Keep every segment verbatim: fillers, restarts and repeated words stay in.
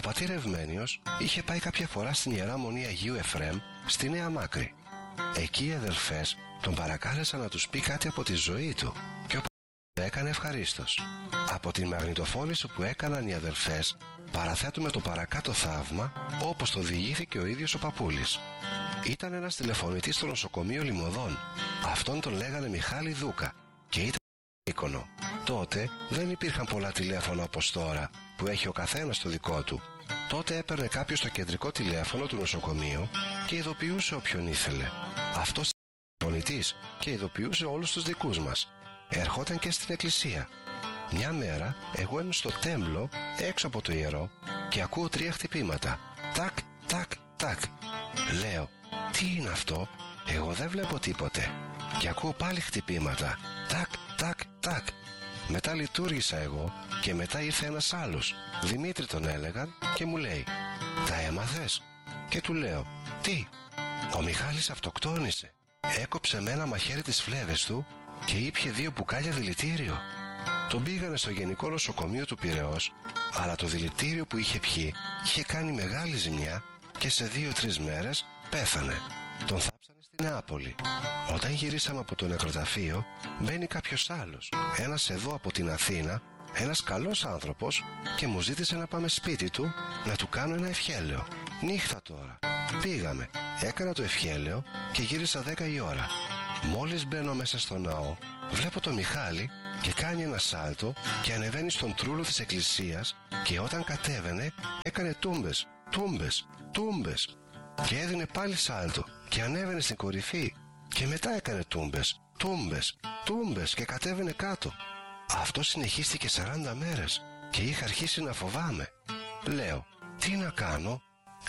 πατήρ Ευμένιος είχε πάει κάποια φορά στην Ιερά Μονή Αγίου Εφραίμ στη Νέα Μάκρη. Εκεί οι αδελφές τον παρακάλεσαν να τους πει κάτι από τη ζωή του και ο πατήρ έκανε ευχαρίστως. Από την μαγνητοφώνηση που έκαναν οι αδελφές παραθέτουμε το παρακάτω θαύμα όπως το διηγήθηκε ο ίδιος ο παππούλης. Ήταν ένας τηλεφωνητής στο νοσοκομείο Λιμωδών. Αυτόν τον λέγανε Μιχάλη Δούκα και ήταν εικονο. Τότε δεν υπήρχαν πολλά τηλέφωνα όπως τώρα που έχει ο καθένας το δικό του. Τότε έπαιρνε κάποιος το κεντρικό τηλέφωνο του νοσοκομείου και ειδοποιούσε όποιον ήθελε. Αυτός ήταν τηλεφωνητής και ειδοποιούσε όλους τους δικούς μας. Ερχόταν και στην εκκλησία. Μια μέρα εγώ ήμουν στο τέμπλο έξω από το ιερό και ακούω τρία χτυπήματα. Τάκ, τάκ, τάκ. Λέω, τι είναι αυτό? Εγώ δεν βλέπω τίποτε. Και ακούω πάλι χτυπήματα. Τάκ, τάκ, τάκ. Μετά λειτουργήσα εγώ και μετά ήρθε ένας άλλος. Δημήτρη τον έλεγαν και μου λέει, τα έμαθες? Και του λέω, τι? Ο Μιχάλης αυτοκτόνησε. Έκοψε με ένα μαχαίρι τις φλέβες του και ήπιε δύο μπουκάλια δηλητήριο. Τον πήγανε στο Γενικό Νοσοκομείο του Πειραιώς, αλλά το δηλητήριο που είχε πιει είχε κάνει μεγάλη ζημιά και σε δύο-τρεις μέρες πέθανε. Τον θάψανε στη Νεάπολη. Όταν γυρίσαμε από το νεκροταφείο, μπαίνει κάποιος άλλος, ένας εδώ από την Αθήνα, ένας καλός άνθρωπος, και μου ζήτησε να πάμε σπίτι του να του κάνω ένα ευχέλαιο. Νύχτα τώρα. Πήγαμε, έκανα το ευχέλαιο και γύρισα δέκα η ώρα. Μόλις μπαίνω μέσα στο ναό, βλέπω το Μιχάλη και κάνει ένα σάλτο και ανεβαίνει στον τρούλο της εκκλησίας, και όταν κατέβαινε έκανε τούμπες, τούμπες, τούμπες, και έδινε πάλι σάλτο και ανέβαινε στην κορυφή και μετά έκανε τούμπες, τούμπες, τούμπες και κατέβαινε κάτω. Αυτό συνεχίστηκε σαράντα μέρες και είχα αρχίσει να φοβάμαι. Λέω, τι να κάνω?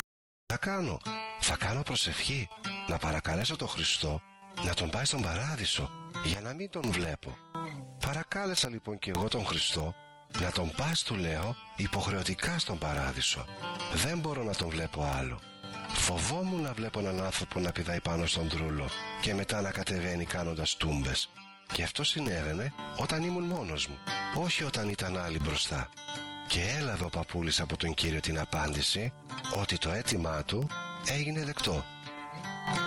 Θα κάνω, θα κάνω προσευχή, να παρακαλέσω τον Χριστό να τον πάει στον παράδεισο για να μην τον βλέπω. Παρακάλεσα λοιπόν και εγώ τον Χριστό να τον πας, του λέω, υποχρεωτικά στον παράδεισο. Δεν μπορώ να τον βλέπω άλλο. Φοβόμουν να βλέπω έναν άνθρωπο να πηδάει πάνω στον τρούλο και μετά να κατεβαίνει κάνοντας τούμπες. Και αυτό συνέβαινε όταν ήμουν μόνος μου, όχι όταν ήταν άλλοι μπροστά. Και έλαβε ο παππούλης από τον Κύριο την απάντηση ότι το αίτημά του έγινε δεκτό.